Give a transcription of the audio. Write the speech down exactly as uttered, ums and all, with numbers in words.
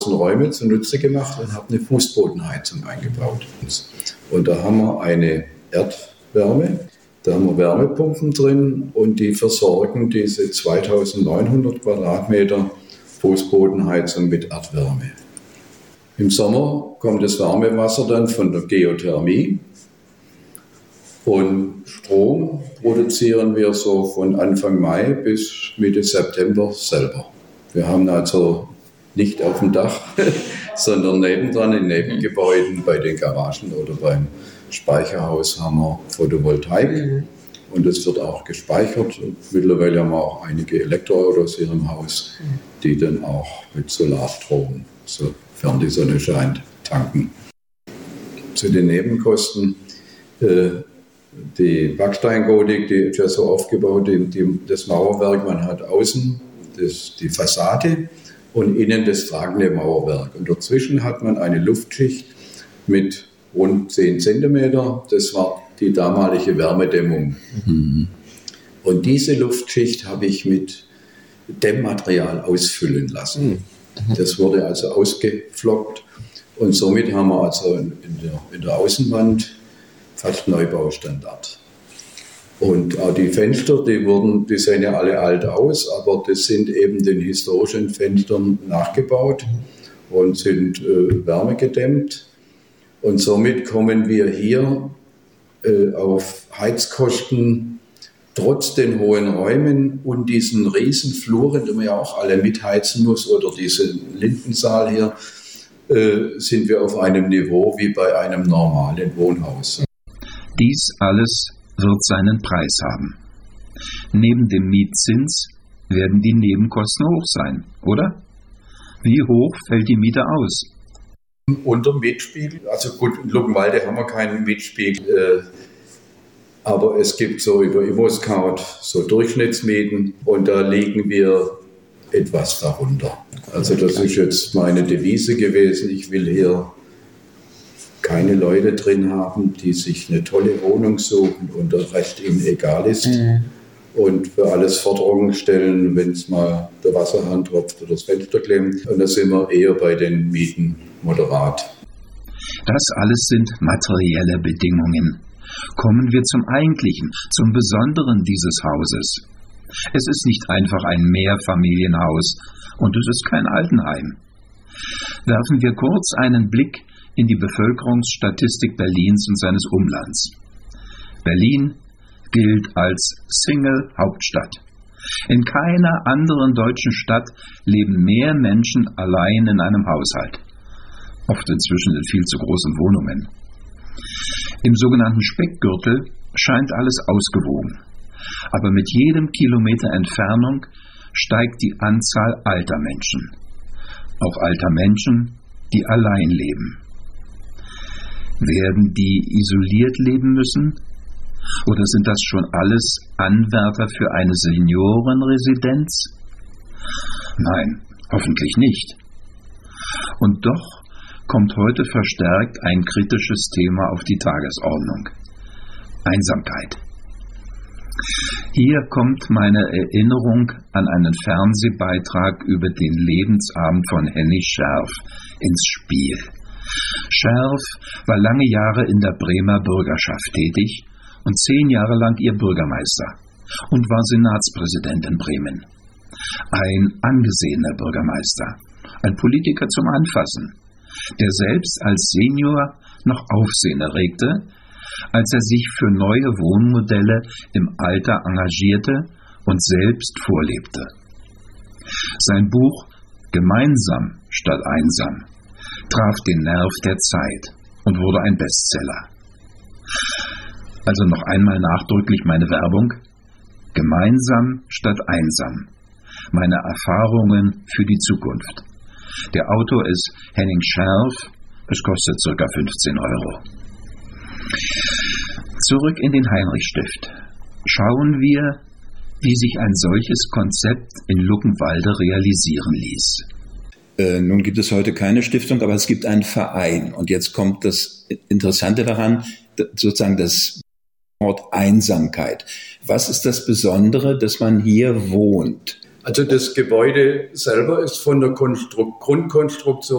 Räume zunutze gemacht und habe eine Fußbodenheizung eingebaut. Und da haben wir eine Erdwärme, da haben wir Wärmepumpen drin und die versorgen diese zweitausendneunhundert Quadratmeter Fußbodenheizung mit Erdwärme. Im Sommer kommt das warme Wasser dann von der Geothermie und Strom produzieren wir so von Anfang Mai bis Mitte September selber. Wir haben also nicht auf dem Dach, sondern nebendran in Nebengebäuden, bei den Garagen oder beim Speicherhaus haben wir Photovoltaik mhm. und es wird auch gespeichert. Und mittlerweile haben wir auch einige Elektroautos hier im Haus, die dann auch mit Solarstrom, sofern die Sonne scheint, tanken. Zu den Nebenkosten. Äh, die Backsteingotik, die ist ja so aufgebaut, die, die, das Mauerwerk, man hat außen das, die Fassade und innen das tragende Mauerwerk. Und dazwischen hat man eine Luftschicht mit rund zehn Zentimeter. Das war die damalige Wärmedämmung. Mhm. Und diese Luftschicht habe ich mit Dämmmaterial ausfüllen lassen. Mhm. Das wurde also ausgeflockt. Und somit haben wir also in der, in der Außenwand fast Neubaustandard. Und auch die Fenster, die wurden, die sehen ja alle alt aus, aber das sind eben den historischen Fenstern nachgebaut und sind äh, wärmegedämmt. Und somit kommen wir hier äh, auf Heizkosten trotz den hohen Räumen und diesen riesen Fluren, die man ja auch alle mitheizen muss, oder diesen Lindensaal hier, äh, sind wir auf einem Niveau wie bei einem normalen Wohnhaus. Dies alles wird seinen Preis haben. Neben dem Mietzins werden die Nebenkosten hoch sein, oder? Wie hoch fällt die Miete aus? Unter Mietspiegel, also gut, in Luckenwalde haben wir keinen Mietspiegel, äh, aber es gibt so über ImmoScout so Durchschnittsmieten und da liegen wir etwas darunter. Also das ist jetzt meine Devise gewesen, ich will hier keine Leute drin haben, die sich eine tolle Wohnung suchen und der Rest ihnen egal ist mhm. und für alles Forderungen stellen, wenn es mal der Wasserhahn tropft oder das Fenster klemmt. Und da sind wir eher bei den Mieten moderat. Das alles sind materielle Bedingungen. Kommen wir zum Eigentlichen, zum Besonderen dieses Hauses. Es ist nicht einfach ein Mehrfamilienhaus und es ist kein Altenheim. Werfen wir kurz einen Blick in die Bevölkerungsstatistik Berlins und seines Umlands. Berlin gilt als Single-Hauptstadt. In keiner anderen deutschen Stadt leben mehr Menschen allein in einem Haushalt, oft inzwischen in viel zu großen Wohnungen. Im sogenannten Speckgürtel scheint alles ausgewogen, aber mit jedem Kilometer Entfernung steigt die Anzahl alter Menschen, auch alter Menschen, die allein leben. Werden die isoliert leben müssen? Oder sind das schon alles Anwärter für eine Seniorenresidenz? Nein, hoffentlich nicht. Und doch kommt heute verstärkt ein kritisches Thema auf die Tagesordnung: Einsamkeit. Hier kommt meine Erinnerung an einen Fernsehbeitrag über den Lebensabend von Henny Scherf ins Spiel. Scherf war lange Jahre in der Bremer Bürgerschaft tätig und zehn Jahre lang ihr Bürgermeister und war Senatspräsident in Bremen. Ein angesehener Bürgermeister, ein Politiker zum Anfassen, der selbst als Senior noch Aufsehen erregte, als er sich für neue Wohnmodelle im Alter engagierte und selbst vorlebte. Sein Buch »Gemeinsam statt einsam« traf den Nerv der Zeit und wurde ein Bestseller. Also noch einmal nachdrücklich meine Werbung: Gemeinsam statt einsam. Meine Erfahrungen für die Zukunft. Der Autor ist Henning Scherf. Es kostet ca. fünfzehn Euro. Zurück in den Heinrich-Stift. Schauen wir, wie sich ein solches Konzept in Luckenwalde realisieren ließ. Äh, nun gibt es heute keine Stiftung, aber es gibt einen Verein. Und jetzt kommt das Interessante daran, sozusagen das Wort Einsamkeit. Was ist das Besondere, dass man hier wohnt? Also das Gebäude selber ist von der Konstru- Grundkonstruktion